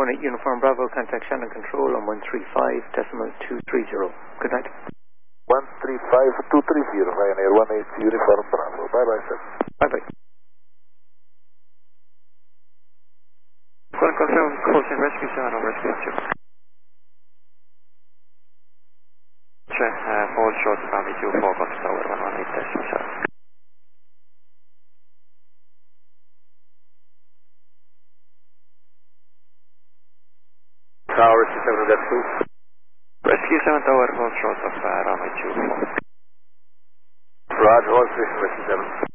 18 Uniform Bravo, contact Shannon Control on 135.230. Good night. 135.230, Ryanair 18 Uniform Bravo. Bye-bye, sir. Bye-bye. Call confirm, call sign rescue 7 over rescue 2. Check, hold short, family 24, Fox Tower 118.7. Tower, Rescue 7, that's 2. Rescue 7 Tower, hold short of runway 24. Roger, all station, Rescue 7.